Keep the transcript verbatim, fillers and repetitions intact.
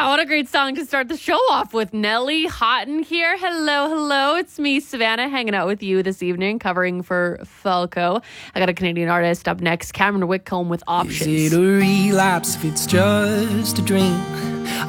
what a great song to start the show off with. Nelly Houghton here. Hello, hello. It's me, Savannah, hanging out with you this evening, covering for Falco. I got a Canadian artist up next, Cameron Whitcomb with Options. Is it a relapse if it's just a drink?